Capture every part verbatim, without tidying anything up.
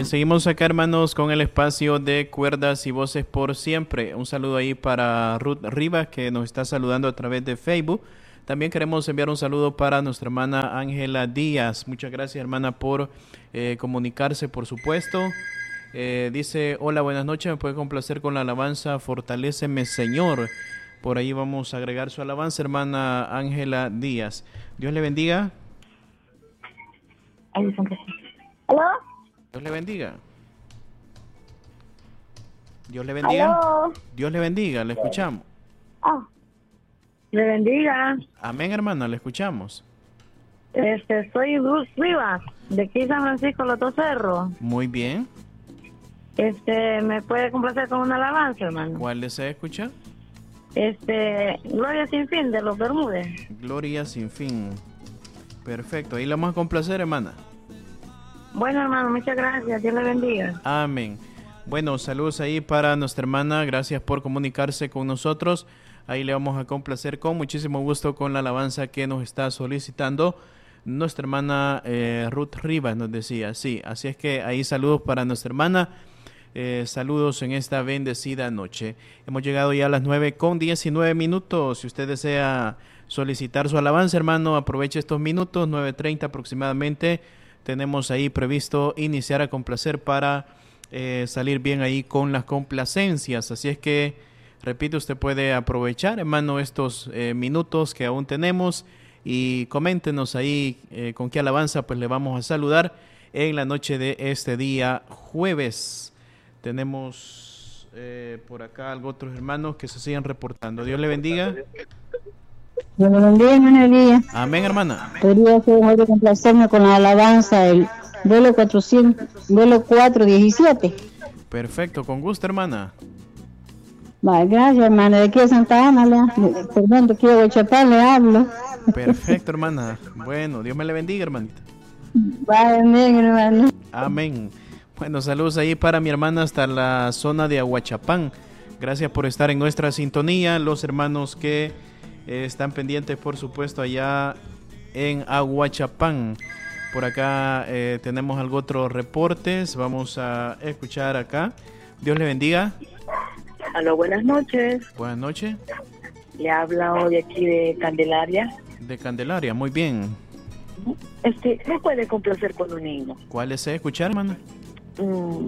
Bien, seguimos acá, hermanos, con el espacio de Cuerdas y Voces por Siempre. Un saludo ahí para Ruth Rivas, que nos está saludando a través de Facebook. También queremos enviar un saludo para nuestra hermana Ángela Díaz. Muchas gracias, hermana, por eh, comunicarse, por supuesto. Eh, dice, hola, buenas noches, me puede complacer con la alabanza Fortaléceme, Señor. Por ahí vamos a agregar su alabanza, hermana Ángela Díaz. Dios le bendiga. ¿Aló? Dios le bendiga. Dios le bendiga. ¿Aló? Dios le bendiga, le escuchamos. Ah, le bendiga. Amén, hermana, le escuchamos. Este, soy Ruth Rivas, de aquí San Francisco, Los Dos Cerros. Muy bien. Este, ¿me puede complacer con una alabanza, hermano? ¿Cuál desea escuchar? Este, Gloria Sin Fin, de los Bermúdez. Gloria Sin Fin. Perfecto, ahí la vamos a complacer, hermana. Bueno, hermano, muchas gracias. Dios le bendiga. Amén. Bueno, saludos ahí para nuestra hermana. Gracias por comunicarse con nosotros. Ahí le vamos a complacer con muchísimo gusto con la alabanza que nos está solicitando nuestra hermana eh, Ruth Rivas, nos decía. Sí, así es que ahí saludos para nuestra hermana. Eh, saludos en esta bendecida noche. Hemos llegado ya a las nueve con diecinueve minutos. Si usted desea solicitar su alabanza, hermano, aproveche estos minutos, nueve treinta aproximadamente. Tenemos ahí previsto iniciar a complacer para eh, salir bien ahí con las complacencias. Así es que, repito, usted puede aprovechar, hermano, estos eh, minutos que aún tenemos y coméntenos ahí eh, con qué alabanza pues le vamos a saludar en la noche de este día jueves. Tenemos eh, por acá algo otros hermanos que se siguen reportando. Dios le bendiga. Dios le bendiga, hermana Elías. Amén, hermana. Podría ser mejor de complacerme con la alabanza del vuelo cuatrocientos, vuelo cuatrocientos diecisiete. Perfecto, con gusto, hermana. Vale, gracias, hermana. De aquí de Santa Ana, le, perdón, de aquí de Huachapán le hablo. Perfecto, hermana. Bueno, Dios me le bendiga, hermanita. Vale, amén, hermano. Amén. Bueno, saludos ahí para mi hermana hasta la zona de Aguachapán. Gracias por estar en nuestra sintonía. Los hermanos que eh, están pendientes, por supuesto, allá en Aguachapán. Por acá eh, tenemos algo otros reportes. Vamos a escuchar acá. Dios le bendiga. Aló, buenas noches. Buenas noches. Le habla hoy aquí de Candelaria. De Candelaria, muy bien. Este, ¿me puede complacer con un himno? ¿Cuál desea escuchar, hermana? Mm,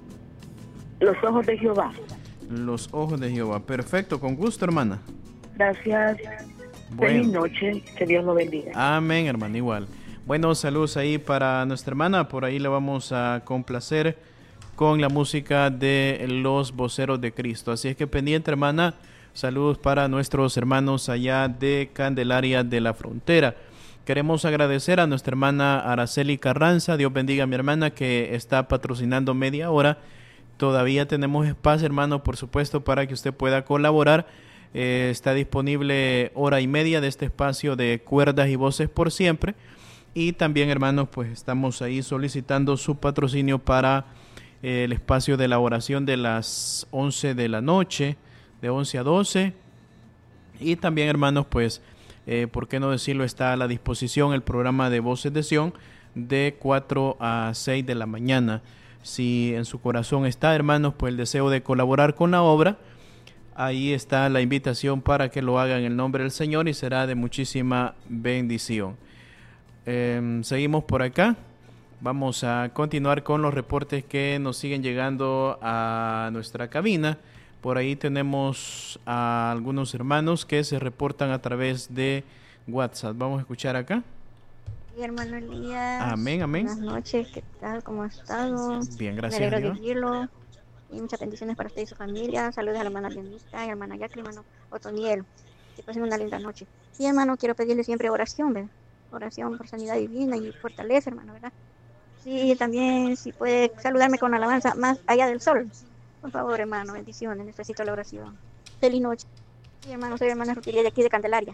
Los ojos de Jehová. Los ojos de Jehová. Perfecto, con gusto, hermana. Gracias. Bueno. Feliz noche. Que Dios lo bendiga. Amén, hermana, igual. Bueno, saludos ahí para nuestra hermana. Por ahí la vamos a complacer con la música de los voceros de Cristo. Así es que pendiente, hermana. Saludos para nuestros hermanos allá de Candelaria de la Frontera. Queremos agradecer a nuestra hermana Araceli Carranza. Dios bendiga a mi hermana que está patrocinando media hora. Todavía tenemos espacio, hermano, por supuesto, para que usted pueda colaborar. Eh, está disponible hora y media de este espacio de Cuerdas y Voces por Siempre. Y también, hermanos, pues estamos ahí solicitando su patrocinio para eh, el espacio de la oración de las once de la noche, de once a doce. Y también, hermanos, pues, eh, ¿por qué no decirlo? Está a la disposición el programa de Voces de Sion de cuatro a seis de la mañana. Si en su corazón está, hermanos, pues el deseo de colaborar con la obra, ahí está la invitación para que lo haga en el nombre del Señor y será de muchísima bendición. Eh, seguimos por acá. Vamos a continuar con los reportes que nos siguen llegando a nuestra cabina. Por ahí tenemos a algunos hermanos que se reportan a través de WhatsApp. Vamos a escuchar acá. Sí, hermano Elías. Amén, amén. Buenas noches, ¿qué tal? ¿Cómo ha estado? Bien, gracias. Me alegro a de vivirlo. Y muchas bendiciones para usted y su familia. Saludos a la hermana Leonista y a la hermana Jacqueline, hermano Otoniel. Que pasen una linda noche. Sí, hermano, quiero pedirle siempre oración, ¿verdad? Oración por sanidad divina y fortaleza, hermano, ¿verdad? Sí, también si puede saludarme con alabanza más allá del sol. Por favor, hermano, bendiciones, necesito la oración. Feliz noche. Sí, hermano, soy hermana Rutilia de aquí de Candelaria.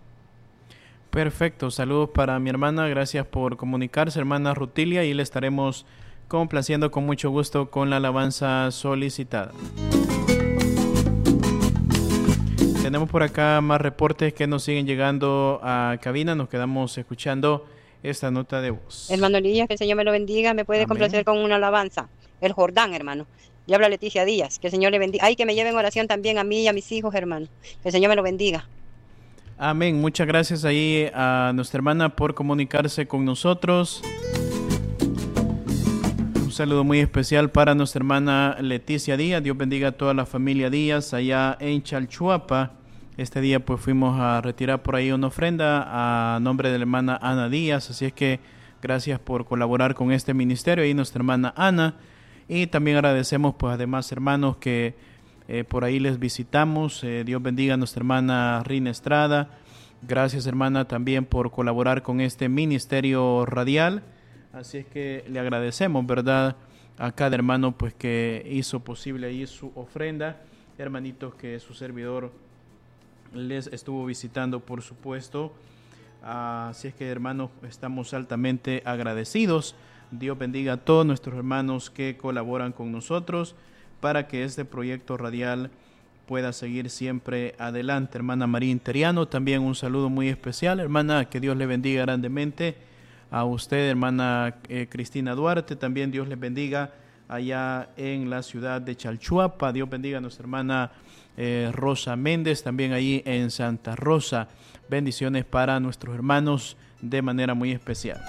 Perfecto, saludos para mi hermana, gracias por comunicarse, hermana Rutilia, y le estaremos complaciendo con mucho gusto con la alabanza solicitada. Tenemos por acá más reportes que nos siguen llegando a cabina, nos quedamos escuchando esta nota de voz. Hermano Elías, que el Señor me lo bendiga. Me puede Amén. complacer con una alabanza. El Jordán, hermano. Le habla Leticia Díaz. Que el Señor le bendiga. Ay, que me lleven oración también a mí y a mis hijos, hermano. Que el Señor me lo bendiga. Amén. Muchas gracias ahí a nuestra hermana por comunicarse con nosotros. Un saludo muy especial para nuestra hermana Leticia Díaz. Dios bendiga a toda la familia Díaz allá en Chalchuapa. Este día pues fuimos a retirar por ahí una ofrenda a nombre de la hermana Ana Díaz. Así es que gracias por colaborar con este ministerio y nuestra hermana Ana. Y también agradecemos pues además hermanos que eh, por ahí les visitamos. Eh, Dios bendiga a nuestra hermana Rina Estrada. Gracias hermana también por colaborar con este ministerio radial. Así es que le agradecemos, ¿verdad? A cada hermano pues que hizo posible ahí su ofrenda. Hermanitos que su servidor les estuvo visitando, por supuesto. Así es que hermanos, estamos altamente agradecidos. Dios bendiga a todos nuestros hermanos que colaboran con nosotros para que este proyecto radial pueda seguir siempre adelante. Hermana María Interiano, también un saludo muy especial. Hermana, que Dios le bendiga grandemente a usted, hermana eh, Cristina Duarte. También Dios le bendiga allá en la ciudad de Chalchuapa. Dios bendiga a nuestra hermana eh, Rosa Méndez, también ahí en Santa Rosa. Bendiciones para nuestros hermanos de manera muy especial.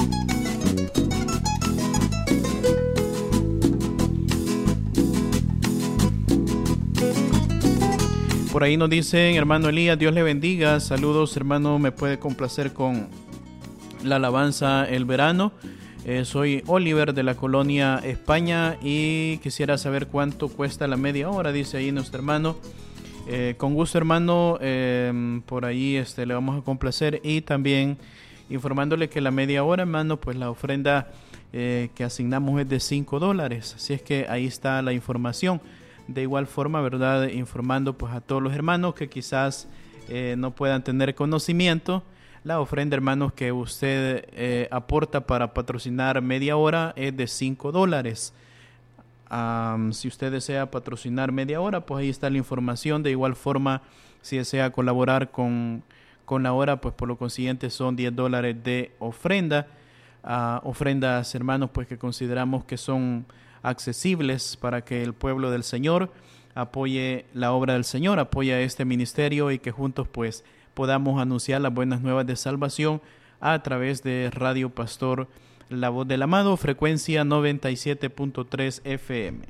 Por ahí nos dicen, hermano Elías, Dios le bendiga. Saludos, hermano, me puede complacer con la alabanza El Verano. Eh, soy Oliver de la colonia España y quisiera saber cuánto cuesta la media hora, dice ahí nuestro hermano. Eh, con gusto, hermano, eh, por ahí este, le vamos a complacer y también informándole que la media hora, hermano, pues la ofrenda eh, que asignamos es de cinco dólares. Así es que ahí está la información. De igual forma, ¿verdad? Informando pues a todos los hermanos que quizás eh, no puedan tener conocimiento. La ofrenda, hermanos, que usted eh, aporta para patrocinar media hora es de cinco dólares. Um, si usted desea patrocinar media hora, pues ahí está la información. De igual forma, si desea colaborar con, con la hora, pues por lo consiguiente son diez dólares de ofrenda. Uh, ofrendas, hermanos, pues que consideramos que son accesibles para que el pueblo del Señor apoye la obra del Señor, apoye este ministerio y que juntos pues podamos anunciar las buenas nuevas de salvación a través de Radio Pastor La Voz del Amado, frecuencia noventa y siete punto tres F M.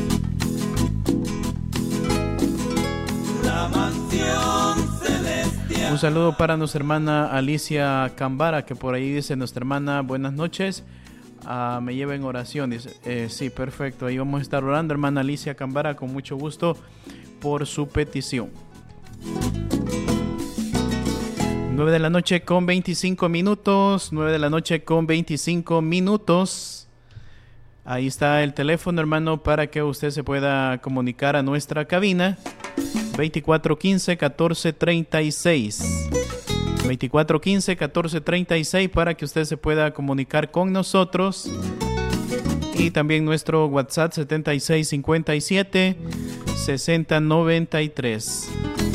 La mansión celestial. Un saludo para nuestra hermana Alicia Cambara, que por ahí dice nuestra hermana, buenas noches. Uh, me lleva en oración, dice. Eh, sí, perfecto. Ahí vamos a estar orando, hermana Alicia Cambara, con mucho gusto por su petición. nueve de la noche con veinticinco minutos. nueve de la noche con veinticinco minutos. Ahí está el teléfono, hermano, para que usted se pueda comunicar a nuestra cabina. veinticuatro quince catorce treinta y seis. veinticuatro quince catorce treinta y seis para que usted se pueda comunicar con nosotros. Y también nuestro WhatsApp setenta y seis cincuenta y siete sesenta noventa y tres.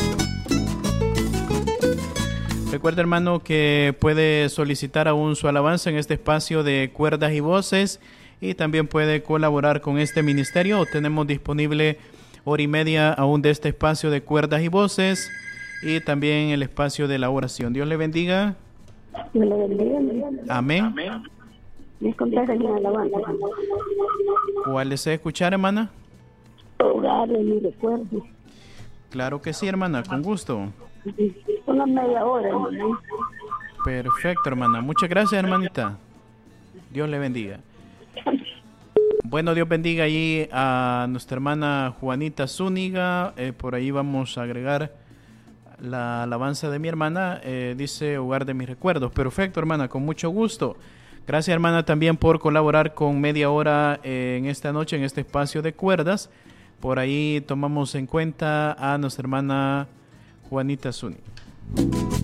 Recuerda, hermano, que puede solicitar aún su alabanza en este espacio de cuerdas y voces y también puede colaborar con este ministerio. Tenemos disponible hora y media aún de este espacio de cuerdas y voces y también el espacio de la oración. Dios le bendiga. Dios le bendiga. Amén. Les complace mi alabanza. ¿Cuál desea escuchar, hermana? Hogar de mi recuerdo. Claro que sí, hermana, con gusto. Una media hora, hermano. Perfecto, hermana. Muchas gracias, hermanita. Dios le bendiga. Bueno, Dios bendiga ahí a nuestra hermana Juanita Zúñiga. Eh, por ahí vamos a agregar la alabanza de mi hermana. Eh, dice Hogar de mis recuerdos. Perfecto, hermana, con mucho gusto. Gracias, hermana, también por colaborar con media hora eh, en esta noche en este espacio de cuerdas. Por ahí tomamos en cuenta a nuestra hermana Juanita Zúñiga.